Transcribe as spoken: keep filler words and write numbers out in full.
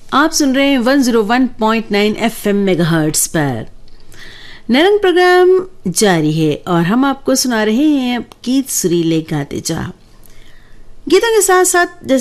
आप सुन रहे हैं एक सौ एक पॉइंट नौ एफएम मेगाहर्ट्ज पर। नरंग प्रोग्राम जारी है और हम आपको सुना रहे हैं गीत सुरीले गाते जा। गीतों के साथ साथ